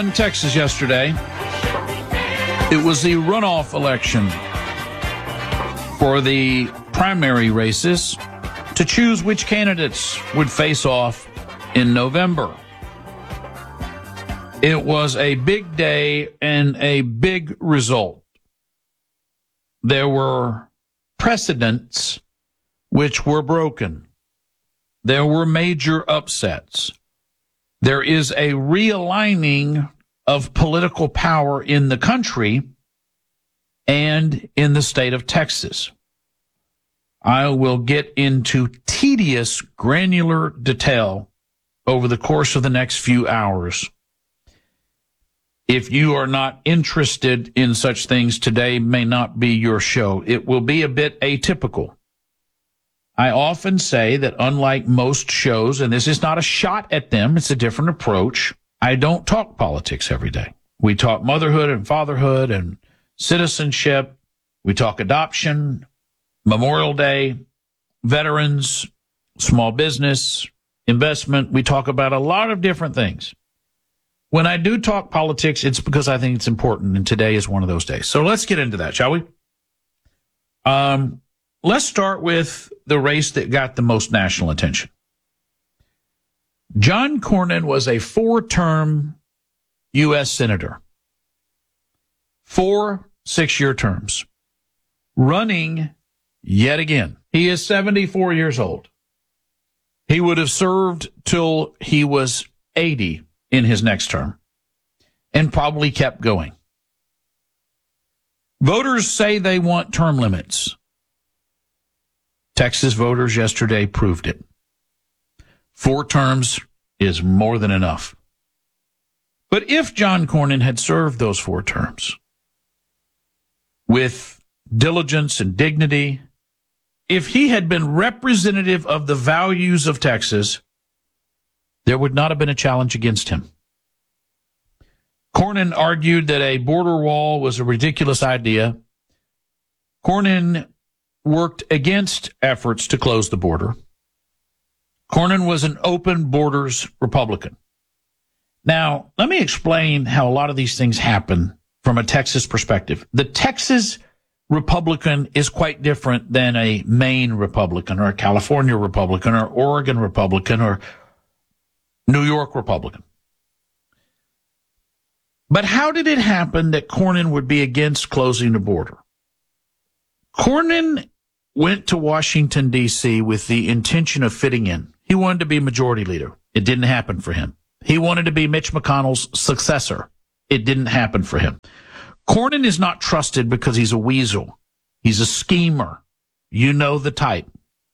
won Texas yesterday. It was the runoff election for the primary races to choose which candidates would face off in November. It was a big day and a big result. There were precedents which were broken. There were major upsets. There is a realigning of political power in the country and in the state of Texas. I will get into tedious, granular detail over the course of the next few hours. If you are not interested in such things, today may not be your show. It will be a bit atypical. I often say that unlike most shows, and this is not a shot at them, it's a different approach, I don't talk politics every day. We talk motherhood and fatherhood and citizenship. We talk adoption, Memorial Day, veterans, small business, investment. We talk about a lot of different things. When I do talk politics, it's because I think it's important, and today is one of those days. So let's get into that, shall we? Let's start with the race that got the most national attention. John Cornyn was a 4-term U.S. senator. 4 6-year terms. Running yet again. He is 74 years old. He would have served till he was 80 in his next term and probably kept going. Voters say they want term limits. Texas voters yesterday proved it. 4 terms is more than enough. But if John Cornyn had served those 4 terms with diligence and dignity, if he had been representative of the values of Texas, there would not have been a challenge against him. Cornyn argued that a border wall was a ridiculous idea. Cornyn worked against efforts to close the border. Cornyn was an open borders Republican. Now, let me explain how a lot of these things happen from a Texas perspective. The Texas Republican is quite different than a Maine Republican or a California Republican or Oregon Republican or New York Republican. But how did it happen that Cornyn would be against closing the border? Cornyn went to Washington, D.C. with the intention of fitting in. He wanted to be majority leader. It didn't happen for him. He wanted to be Mitch McConnell's successor. It didn't happen for him. Cornyn is not trusted because he's a weasel. He's a schemer. You know the type.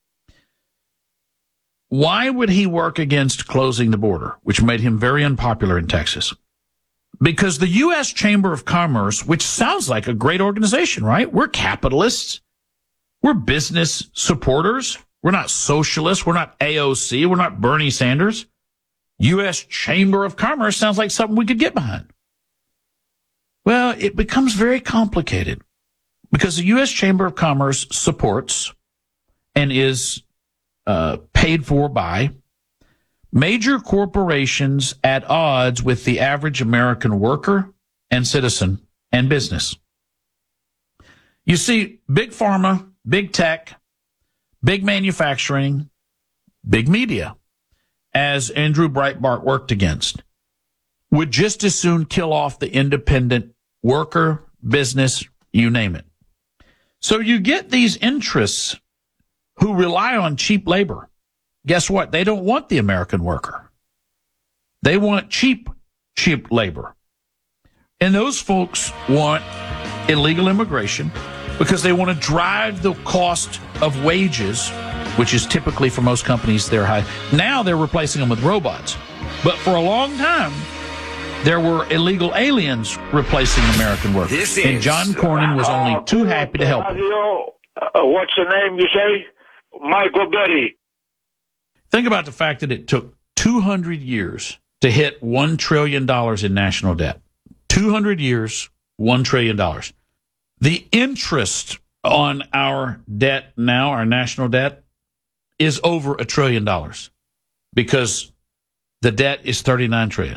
Why would he work against closing the border, which made him very unpopular in Texas? Because the U.S. Chamber of Commerce, which sounds like a great organization, right? We're capitalists. We're business supporters. We're not socialists. We're not AOC. We're not Bernie Sanders. U.S. Chamber of Commerce sounds like something we could get behind. Well, it becomes very complicated because the U.S. Chamber of Commerce supports and is paid for by major corporations at odds with the average American worker and citizen and business. You see, big pharma, big tech, big manufacturing, big media, as Andrew Breitbart worked against, would just as soon kill off the independent worker, business, you name it. So you get these interests who rely on cheap labor. Guess what? They don't want the American worker. They want cheap labor. And those folks want illegal immigration because they want to drive the cost of wages, which is typically for most companies, they're high. Now they're replacing them with robots. But for a long time, there were illegal aliens replacing American workers. And John Cornyn was only too happy to help them. What's the name you say? Michael Betty. Think about the fact that it took 200 years to hit $1 trillion in national debt. 200 years, $1 trillion. The interest on our debt now, our national debt, is over $1 trillion because the debt is $39 trillion.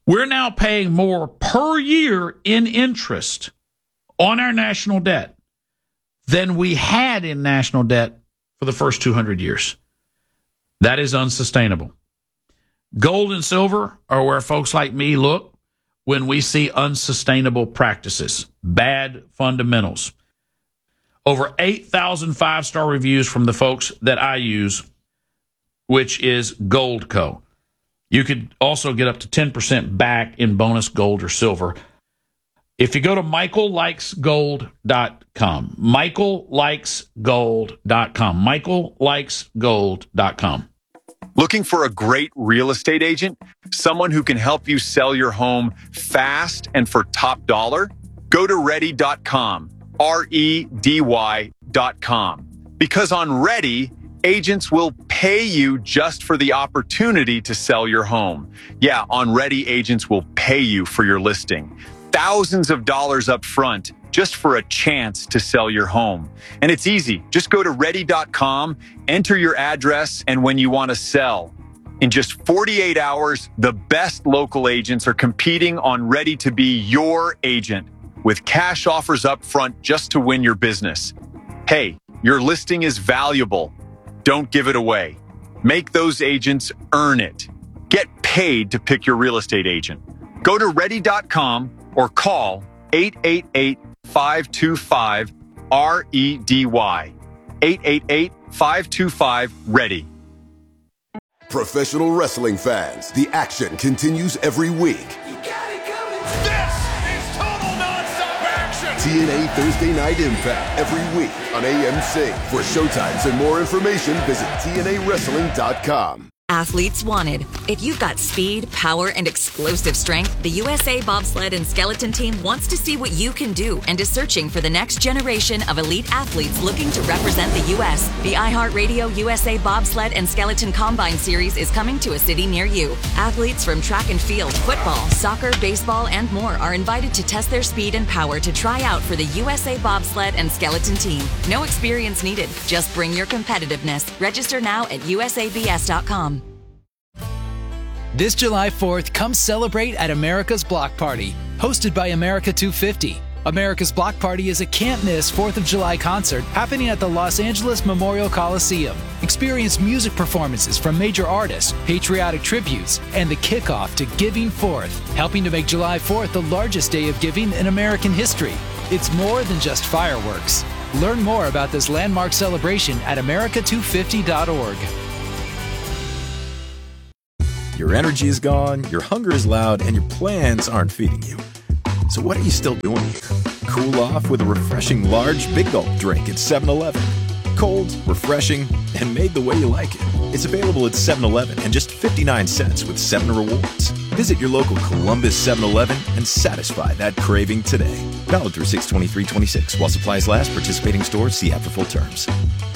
We're now paying more per year in interest on our national debt than we had in national debt for the first 200 years. That is unsustainable. Gold and silver are where folks like me look when we see unsustainable practices, bad fundamentals. Over 8,000 five-star reviews from the folks that I use, which is Goldco. You could also get up to 10% back in bonus gold or silver if you go to michaellikesgold.com. michaellikesgold.com. michaellikesgold.com. Looking for a great real estate agent? Someone who can help you sell your home fast and for top dollar? Go to ready.com. REDY.com. Because on Ready, agents will pay you just for the opportunity to sell your home. Yeah, on Ready, agents will pay you for your listing. Thousands of dollars up front just for a chance to sell your home. And it's easy. Just go to ready.com, enter your address, and when you want to sell. In just 48 hours, the best local agents are competing on Ready to be your agent with cash offers up front just to win your business. Hey, your listing is valuable. Don't give it away. Make those agents earn it. Get paid to pick your real estate agent. Go to ready.com or call 888-525-REDY. 888-525-READY. Professional wrestling fans, the action continues every week. TNA Thursday Night Impact every week on AMC. For showtimes and more information, visit TNAWrestling.com. Athletes wanted. If you've got speed, power, and explosive strength, the USA Bobsled and Skeleton Team wants to see what you can do and is searching for the next generation of elite athletes looking to represent the U.S. The iHeartRadio USA Bobsled and Skeleton Combine Series is coming to a city near you. Athletes from track and field, football, soccer, baseball, and more are invited to test their speed and power to try out for the USA Bobsled and Skeleton Team. No experience needed. Just bring your competitiveness. Register now at usabs.com. This July 4th, come celebrate at America's Block Party, hosted by America 250. America's Block Party is a can't-miss 4th of July concert happening at the Los Angeles Memorial Coliseum. Experience music performances from major artists, patriotic tributes, and the kickoff to Giving Forth, helping to make July 4th the largest day of giving in American history. It's more than just fireworks. Learn more about this landmark celebration at america250.org. Your energy is gone, your hunger is loud, and your plans aren't feeding you. So what are you still doing here? Cool off with a refreshing large Big Gulp drink at 7-Eleven. Cold, refreshing, and made the way you like it. It's available at 7-Eleven and just 59 cents with 7 rewards. Visit your local Columbus 7-Eleven and satisfy that craving today. Valid through 6/23/26. While supplies last, participating stores see app for full terms.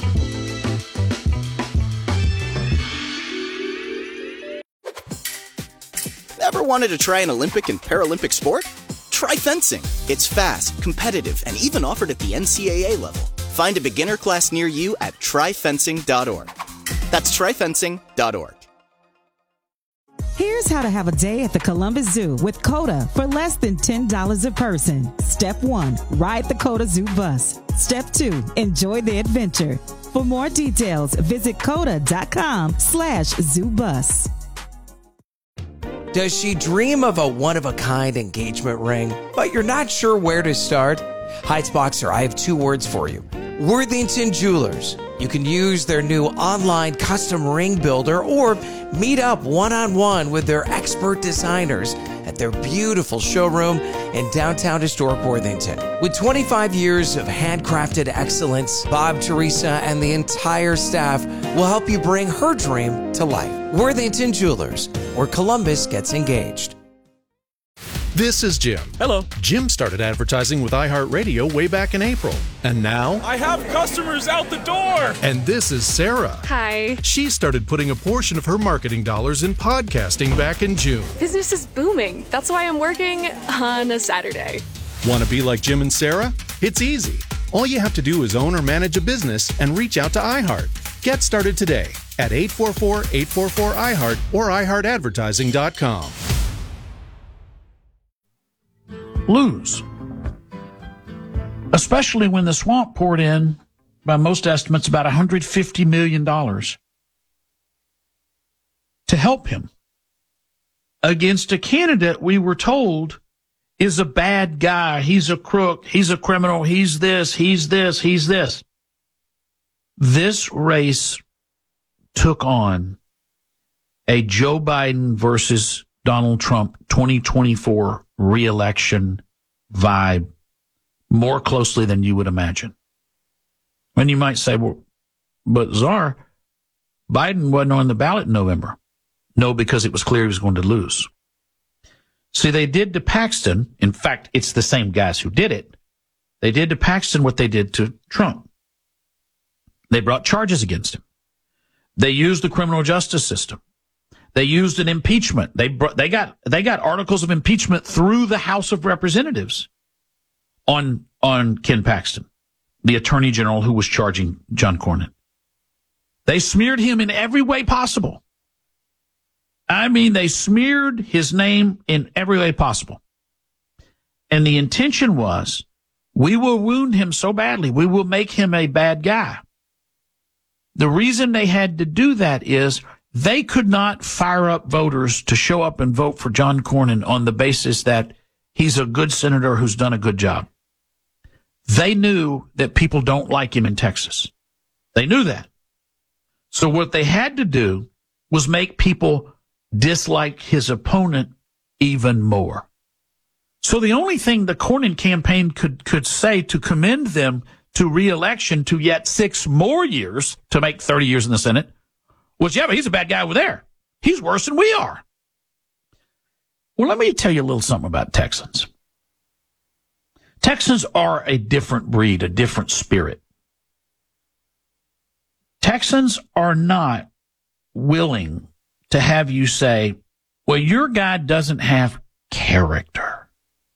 Ever wanted to try an Olympic and Paralympic sport? Try fencing. It's fast, competitive, and even offered at the NCAA level. Find a beginner class near you at tryfencing.org. That's tryfencing.org. Here's how to have a day at the Columbus Zoo with COTA for less than $10 a person. Step 1, ride the COTA Zoo bus. Step 2, enjoy the adventure. For more details, visit COTA.com/zoobus. Does she dream of a one-of-a-kind engagement ring, but you're not sure where to start? Heights Boxer, I have 2 words for you. Worthington Jewelers. You can use their new online custom ring builder or meet up one-on-one with their expert designers at their beautiful showroom in downtown historic Worthington. With 25 years of handcrafted excellence, Bob, Teresa, and the entire staff will help you bring her dream to life. Worthington Jewelers, where Columbus gets engaged. This is Jim. Hello. Jim started advertising with iHeartRadio way back in April. And now... I have customers out the door! And this is Sarah. Hi. She started putting a portion of her marketing dollars in podcasting back in June. Business is booming. That's why I'm working on a Saturday. Want to be like Jim and Sarah? It's easy. All you have to do is own or manage a business and reach out to iHeart. Get started today at 844-844-iHeart or iHeartAdvertising.com. lose. Especially when the swamp poured in, by most estimates, about $150 million to help him against a candidate we were told is a bad guy. He's a crook. He's a criminal. He's this. He's this. He's this. This race took on a Joe Biden versus Donald Trump 2024 re-election vibe more closely than you would imagine. And you might say, well, but Czar, Biden wasn't on the ballot in November. No, because it was clear he was going to lose. See, they did to Paxton. In fact, it's the same guys who did it. They did to Paxton what they did to Trump. They brought charges against him. They used the criminal justice system. They used an impeachment. They got articles of impeachment through the House of Representatives on Ken Paxton, the attorney general who was charging John Cornyn. They smeared him in every way possible. I mean, they smeared his name in every way possible. And the intention was, we will wound him so badly, we will make him a bad guy. The reason they had to do that is they could not fire up voters to show up and vote for John Cornyn on the basis that he's a good senator who's done a good job. They knew that people don't like him in Texas. They knew that. So what they had to do was make people dislike his opponent even more. So the only thing the Cornyn campaign could say to commend them to re-election to yet 6 more years to make 30 years in the Senate was, yeah, but he's a bad guy over there. He's worse than we are. Well, let me tell you a little something about Texans. Texans are a different breed, a different spirit. Texans are not willing to have you say, well, your guy doesn't have character.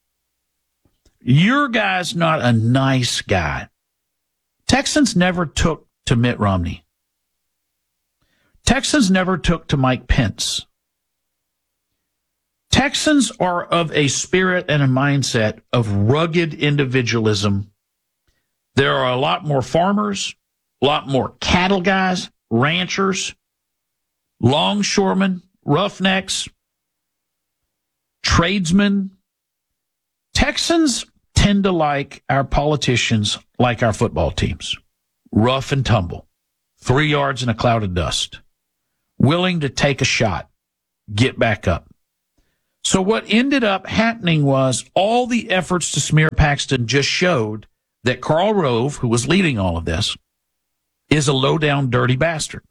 Your guy's not a nice guy. Texans never took to Mitt Romney. Texans never took to Mike Pence. Texans are of a spirit and a mindset of rugged individualism. There are a lot more farmers, a lot more cattle guys, ranchers, longshoremen, roughnecks, tradesmen. Texans tend to like our politicians like our football teams. Rough and tumble, 3 yards in a cloud of dust, willing to take a shot, get back up. So what ended up happening was all the efforts to smear Paxton just showed that Karl Rove, who was leading all of this, is a low-down, dirty bastard.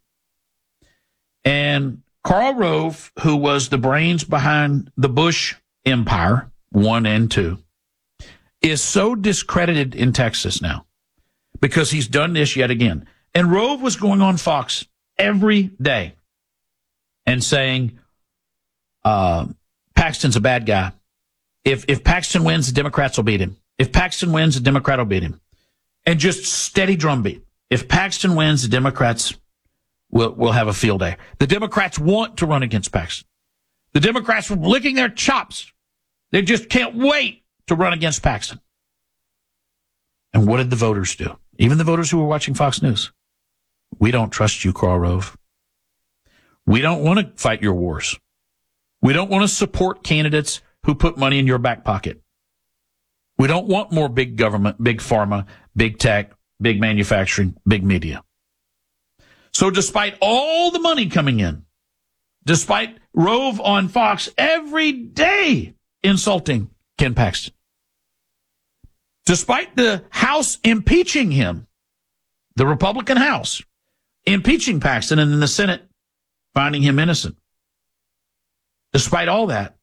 And Karl Rove, who was the brains behind the Bush Empire, 1 and 2, is so discredited in Texas now because he's done this yet again. And Rove was going on Fox every day and saying, Paxton's a bad guy. If Paxton wins, the Democrats will beat him. If Paxton wins, the Democrat will beat him. And just steady drumbeat. If Paxton wins, the Democrats will have a field day. The Democrats want to run against Paxton. The Democrats were licking their chops. They just can't wait to run against Paxton. And what did the voters do? Even the voters who were watching Fox News. We don't trust you, Karl Rove. We don't want to fight your wars. We don't want to support candidates who put money in your back pocket. We don't want more big government, big pharma, big tech, big manufacturing, big media. So despite all the money coming in, despite Rove on Fox every day insulting Ken Paxton, despite the House impeaching him, the Republican House impeaching Paxton, and then the Senate finding him innocent, despite all that,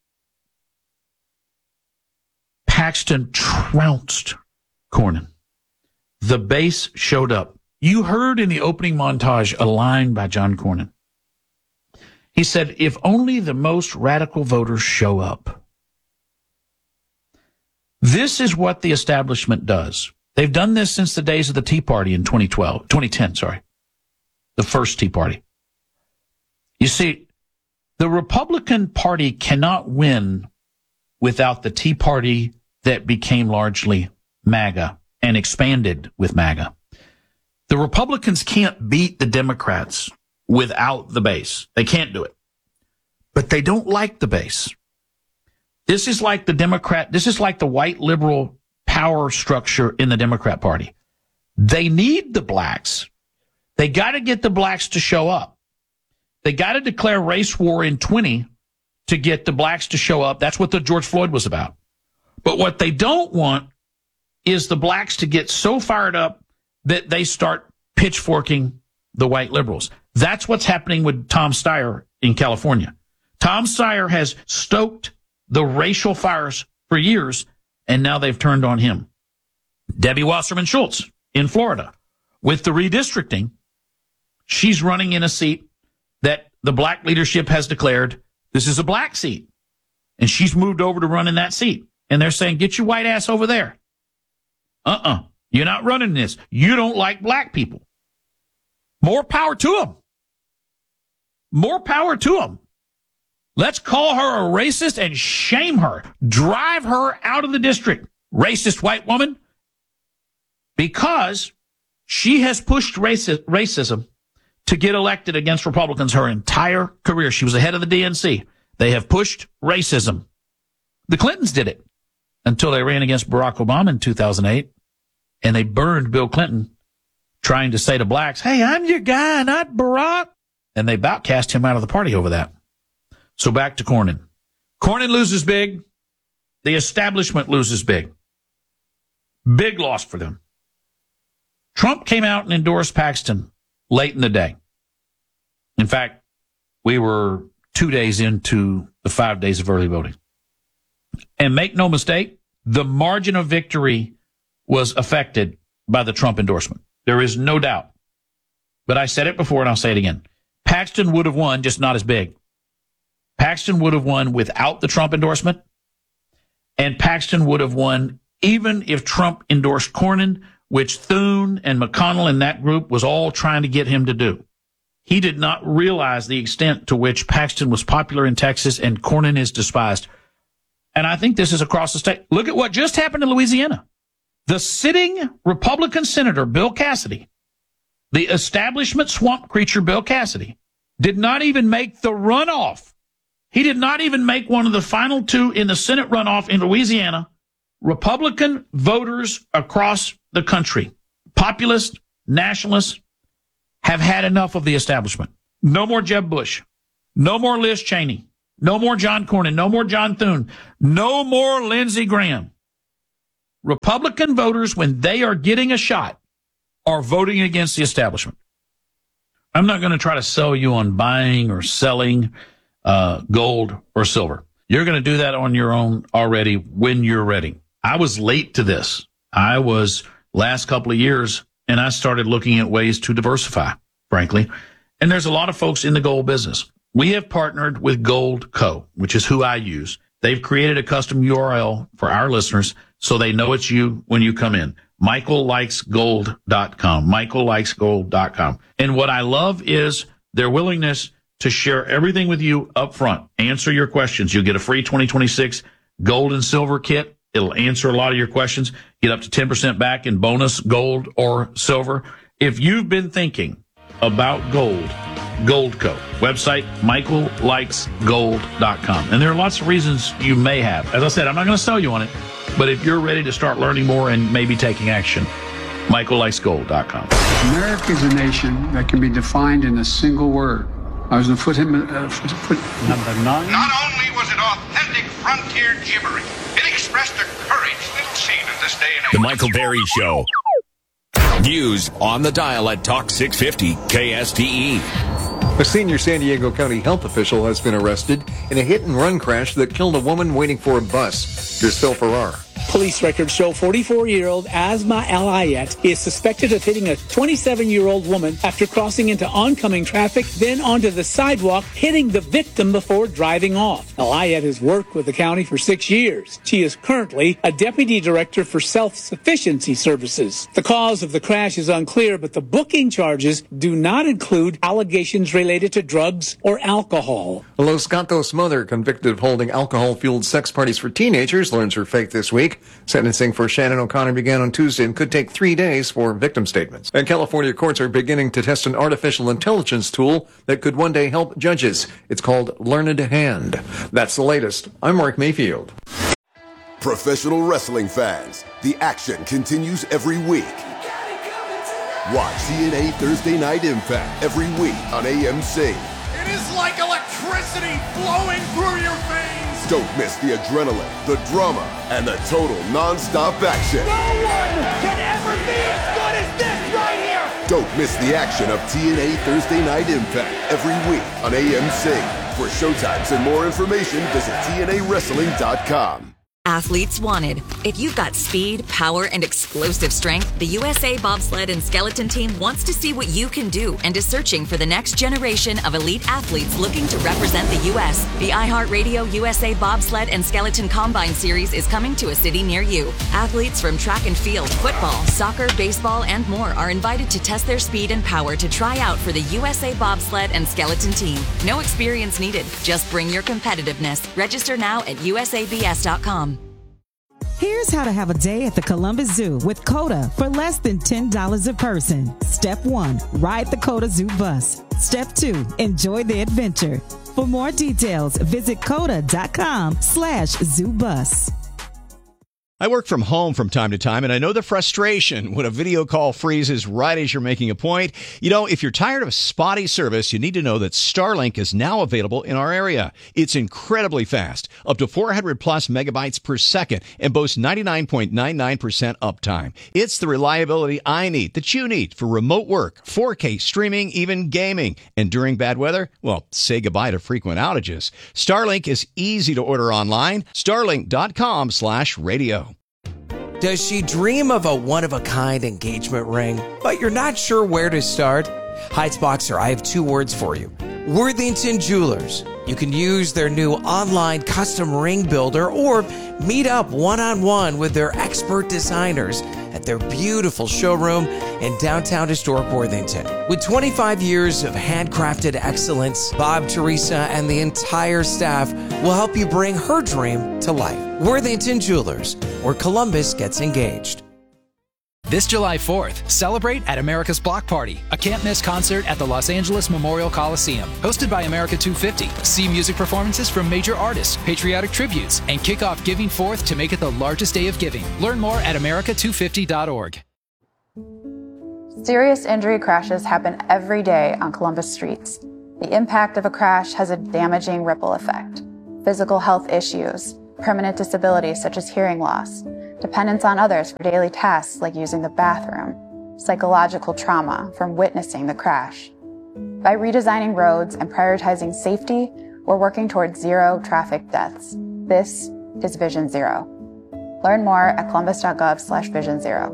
Paxton trounced Cornyn. The base showed up. You heard in the opening montage a line by John Cornyn. He said, if only the most radical voters show up. This is what the establishment does. They've done this since the days of the Tea Party in 2010, the first Tea Party. You see, the Republican Party cannot win without the Tea Party that became largely MAGA and expanded with MAGA. The Republicans can't beat the Democrats without the base. They can't do it. But they don't like the base. This is like the white liberal power structure in the Democrat Party. They need the blacks. They got to get the blacks to show up. They got to declare race war in 20 to get the blacks to show up. That's what the George Floyd was about. But what they don't want is the blacks to get so fired up that they start pitchforking the white liberals. That's what's happening with Tom Steyer in California. Tom Steyer has stoked the racial fires for years, and now they've turned on him. Debbie Wasserman Schultz in Florida, with the redistricting, she's running in a seat that the black leadership has declared this is a black seat. And she's moved over to run in that seat. And they're saying, get your white ass over there. You're not running this. You don't like black people. More power to them. More power to them. Let's call her a racist and shame her. Drive her out of the district. Racist white woman. Because she has pushed racism to get elected against Republicans her entire career. She was the head of the DNC. They have pushed racism. The Clintons did it until they ran against Barack Obama in 2008. And they burned Bill Clinton trying to say to blacks, hey, I'm your guy, not Barack. And they about cast him out of the party over that. So back to Cornyn. Cornyn loses big. The establishment loses big. Big loss for them. Trump came out and endorsed Paxton late in the day. In fact, we were 2 days into the 5 days of early voting. And make no mistake, the margin of victory was affected by the Trump endorsement. There is no doubt. But I said it before and I'll say it again. Paxton would have won, just not as big. Paxton would have won without the Trump endorsement. And Paxton would have won even if Trump endorsed Cornyn, which Thune and McConnell and that group was all trying to get him to do. He did not realize the extent to which Paxton was popular in Texas and Cornyn is despised. And I think this is across the state. Look at what just happened in Louisiana. The sitting Republican Senator, Bill Cassidy, the establishment swamp creature, Bill Cassidy, did not even make the runoff. He did not even make one of the final two in the Senate runoff in Louisiana. Republican voters across the country, populists, nationalists, have had enough of the establishment. No more Jeb Bush. No more Liz Cheney. No more John Cornyn. No more John Thune. No more Lindsey Graham. Republican voters, when they are getting a shot, are voting against the establishment. I'm not going to try to sell you on buying or selling gold or silver. You're going to do that on your own already when you're ready. I was late to this. I was last couple of years, and I started looking at ways to diversify, frankly. And there's a lot of folks in the gold business. We have partnered with Gold Co., which is who I use. They've created a custom URL for our listeners so they know it's you when you come in. MichaelLikesGold.com. MichaelLikesGold.com. And what I love is their willingness to share everything with you up front. Answer your questions. You'll get a free 2026 gold and silver kit. It'll answer a lot of your questions. Get up to 10% back in bonus gold or silver. If you've been thinking about gold, Gold Co. Website, MichaelLikesGold.com. And there are lots of reasons you may have. As I said, I'm not going to sell you on it, but if you're ready to start learning more and maybe taking action, MichaelLikesGold.com. America is a nation that can be defined in a single word. I was going to put him number 9. Not only was it authentic frontier gibbering, it expressed a courage little seen in this day and age. The Michael Berry Show. News on the dial at Talk 650 KSTE. A senior San Diego County health official has been arrested in a hit-and-run crash that killed a woman waiting for a bus. Here's Phil Farrar. Police records show 44-year-old Asma El-Ayat is suspected of hitting a 27-year-old woman after crossing into oncoming traffic, then onto the sidewalk, hitting the victim before driving off. El-Ayat has worked with the county for 6 years. She is currently a deputy director for self-sufficiency services. The cause of the crash is unclear, but the booking charges do not include allegations related to drugs or alcohol. A Los Gatos mother convicted of holding alcohol-fueled sex parties for teenagers learns her fate this week. Sentencing for Shannon O'Connor began on Tuesday and could take 3 days for victim statements. And California courts are beginning to test an artificial intelligence tool that could one day help judges. It's called Learned Hand. That's the latest. I'm Mark Mayfield. Professional wrestling fans, the action continues every week. Watch TNA Thursday Night Impact every week on AMC. It is like electricity flowing through your veins. Don't miss the adrenaline, the drama, and the total non-stop action. No one can ever be as good as this right here. Don't miss the action of TNA Thursday Night Impact every week on AMC. For showtimes and more information, visit TNAWrestling.com. Athletes wanted. If you've got speed, power, and explosive strength, the USA Bobsled and Skeleton Team wants to see what you can do and is searching for the next generation of elite athletes looking to represent the U.S. The iHeartRadio USA Bobsled and Skeleton Combine Series is coming to a city near you. Athletes from track and field, football, soccer, baseball, and more are invited to test their speed and power to try out for the USA Bobsled and Skeleton Team. No experience needed. Just bring your competitiveness. Register now at usabs.com. Here's how to have a day at the Columbus Zoo with COTA for less than $10 a person. Step 1, ride the COTA Zoo bus. Step 2, enjoy the adventure. For more details, visit COTA.com/zoobus. I work from home from time to time, and I know the frustration when a video call freezes right as you're making a point. You know, if you're tired of spotty service, you need to know that Starlink is now available in our area. It's incredibly fast, up to 400 plus megabytes per second, and boasts 99.99% uptime. It's the reliability I need, that you need, for remote work, 4K streaming, even gaming. And during bad weather, well, say goodbye to frequent outages. Starlink is easy to order online. Starlink.com/radio. Does she dream of a one-of-a-kind engagement ring, but you're not sure where to start? Heights Boxer, I have 2 words for you. Worthington Jewelers. You can use their new online custom ring builder or meet up one-on-one with their expert designers at their beautiful showroom in downtown historic Worthington. With 25 years of handcrafted excellence, Bob, Teresa, and the entire staff will help you bring her dream to life. Worthington Jewelers, where Columbus gets engaged. This July 4th, celebrate at America's Block Party, a can't-miss concert at the Los Angeles Memorial Coliseum. Hosted by America 250, see music performances from major artists, patriotic tributes, and kick off Giving Forth to make it the largest day of giving. Learn more at america250.org. Serious injury crashes happen every day on Columbus streets. The impact of a crash has a damaging ripple effect. Physical health issues, permanent disabilities such as hearing loss, dependence on others for daily tasks like using the bathroom, psychological trauma from witnessing the crash. By redesigning roads and prioritizing safety, we're working towards 0 traffic deaths. This is Vision Zero. Learn more at columbus.gov/Vision Zero.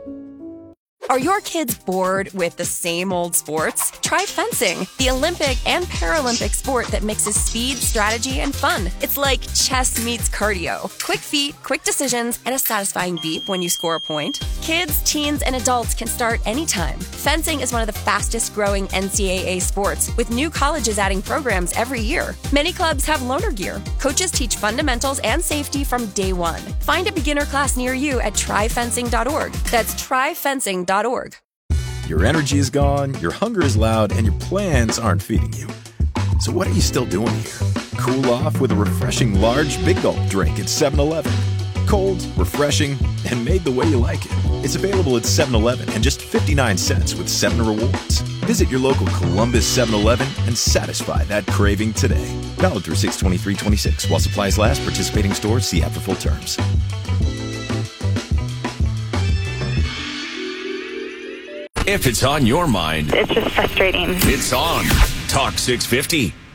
Are your kids bored with the same old sports? Try fencing, the Olympic and Paralympic sport that mixes speed, strategy, and fun. It's like chess meets cardio. Quick feet, quick decisions, and a satisfying beep when you score a point. Kids, teens, and adults can start anytime. Fencing is one of the fastest growing NCAA sports, with new colleges adding programs every year. Many clubs have loaner gear. Coaches teach fundamentals and safety from day one. Find a beginner class near you at tryfencing.org. That's tryfencing.org. Your energy is gone, your hunger is loud, and your plans aren't feeding you. So what are you still doing here? Cool off with a refreshing large Big Gulp drink at 7-Eleven. Cold, refreshing, and made the way you like it. It's available at 7-Eleven and just 59 cents with 7 rewards. Visit your local Columbus 7-Eleven and satisfy that craving today. Valid through 6/23/26. While supplies last, participating stores see app for full terms. If it's on your mind, it's just frustrating. It's on Talk 650.